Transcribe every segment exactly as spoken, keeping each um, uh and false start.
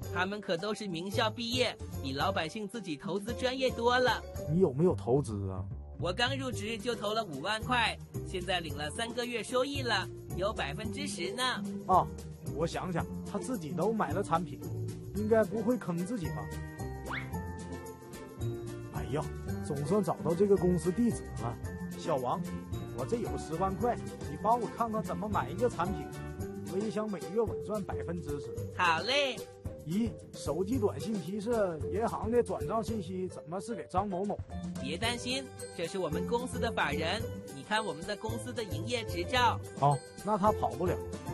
他们可都是名校毕业，比老百姓自己投资专业多了。 你有没有投资啊？ 我刚入职就投了五万块，现在领了三个月收益了，有百分之十呢。 啊，我想想，他自己都买了产品，应该不会坑自己吧？哎呀，总算找到这个公司地址了。小王，我这有十万块，你帮我看看怎么买一个产品，我也想每月稳赚百分之十。 好嘞。 咦，手机短信提示银行的转账信息怎么是给张某某？ 别担心，这是我们公司的法人，你看我们的公司的营业执照。 好，那他跑不了。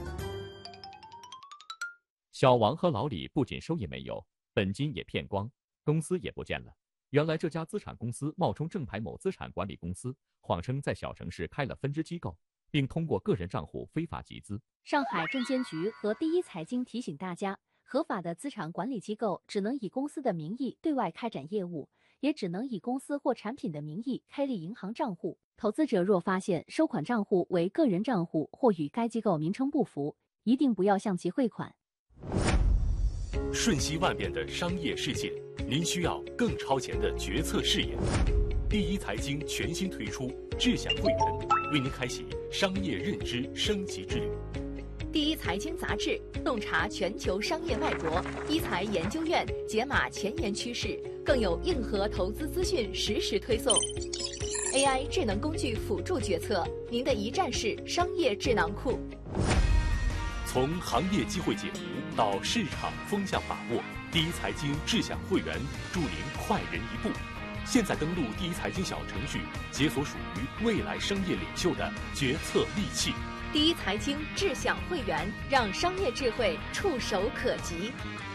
小王和老李不仅收益没有，本金也骗光，公司也不见了。原来这家资产公司冒充正牌某资产管理公司，谎称在小城市开了分支机构，并通过个人账户非法集资。 上海证监局和第一财经提醒大家，合法的资产管理机构只能以公司的名义对外开展业务，也只能以公司或产品的名义开立银行账户。投资者若发现收款账户为个人账户或与该机构名称不符，一定不要向其汇款。 瞬息万变的商业世界，您需要更超前的决策视野。第一财经全新推出智享会员，为您开启商业认知升级之旅。 第一财经杂志洞察全球商业脉搏，一财研究院解码前沿趋势，更有硬核投资资讯实时推送。A I 智能工具辅助决策，您的一站式商业智囊库。 从行业机会解读到市场风向把握，第一财经智享会员助您快人一步。现在登录第一财经小程序，解锁属于未来商业领袖的决策利器。 第一财经智享会员，让商业智慧触手可及。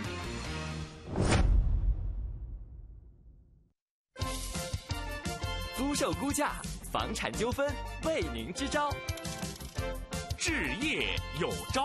租售估价，房产纠纷，为您支招。置业有招。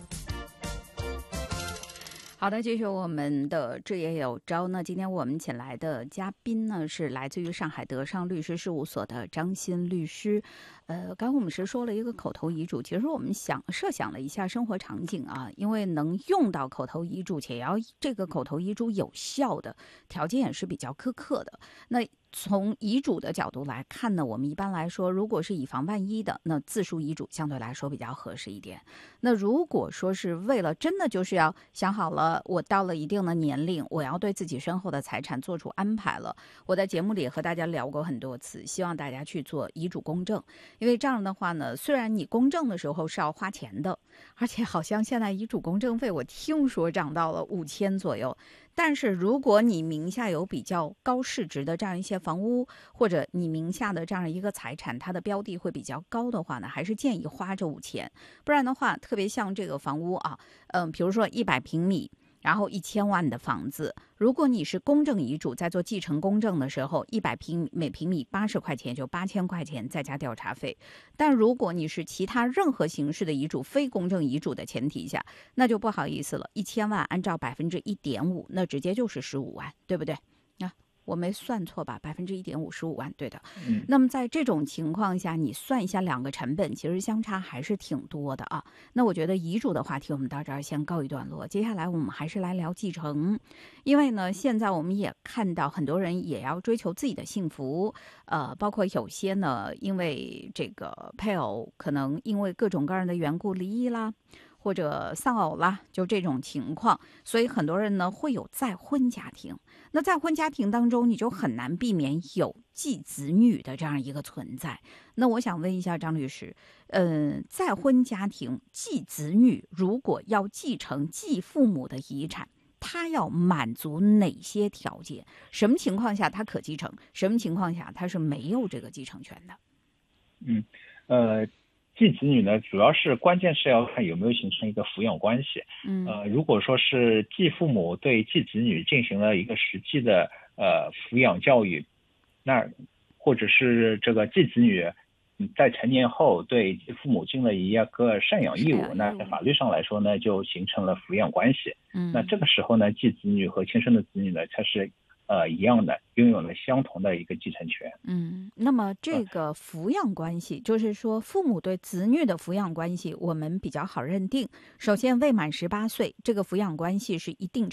好的，继续我们的置业有招呢。今天我们请来的嘉宾呢是来自于上海德尚律师事务所的张鑫律师。呃，刚刚我们是说了一个口头遗嘱，其实我们想设想了一下生活场景啊，因为能用到口头遗嘱，且要这个口头遗嘱有效的条件也是比较苛刻的。那从遗嘱的角度来看呢，我们一般来说，如果是以防万一的，那自书遗嘱相对来说比较合适一点。那如果说是为了真的就是要想好了，我到了一定的年龄，我要对自己身后的财产做出安排了，我在节目里和大家聊过很多次，希望大家去做遗嘱公证。因为这样的话呢，虽然你公证的时候是要花钱的，而且好像现在遗嘱公证费我听说涨到了五千左右，但是如果你名下有比较高市值的这样一些房屋，或者你名下的这样一个财产，它的标的会比较高的话呢，还是建议花这五千。不然的话，特别像这个房屋啊，嗯，比如说一百平米。然后一千万的房子，如果你是公证遗嘱，在做继承公证的时候，一百平每平米八十块钱，就八千块钱再加调查费。但如果你是其他任何形式的遗嘱，非公证遗嘱的前提下，那就不好意思了，一千万按照百分之一点五，那直接就是十五万，对不对？啊，我没算错吧？百分之一点五，十五万，对的。嗯。那么在这种情况下，你算一下两个成本，其实相差还是挺多的啊。那我觉得遗嘱的话题我们到这儿先告一段落，接下来我们还是来聊继承，因为呢，现在我们也看到很多人也要追求自己的幸福，呃，包括有些呢，因为这个配偶可能因为各种各样的缘故离异啦。或者丧偶啦，就这种情况，所以很多人呢会有再婚家庭。那再婚家庭当中，你就很难避免有继子女的这样一个存在。那我想问一下张律师，呃，再婚家庭继子女如果要继承继父母的遗产，他要满足哪些条件？什么情况下他可继承？什么情况下他是没有这个继承权的？ 嗯，呃。继子女呢，主要是关键是要看有没有形成一个抚养关系。嗯，呃，如果说是继父母对继子女进行了一个实际的呃抚养教育，那或者是这个继子女在成年后对继父母尽了一个赡养义务，那在法律上来说呢，就形成了抚养关系。嗯，那这个时候呢，继子女和亲生的子女呢，它是呃一样的，拥有了相同的一个继承权。 嗯，那么这个抚养关系，就是说父母对子女的抚养关系，我们比较好认定。首先，未满十八岁，这个抚养关系是一定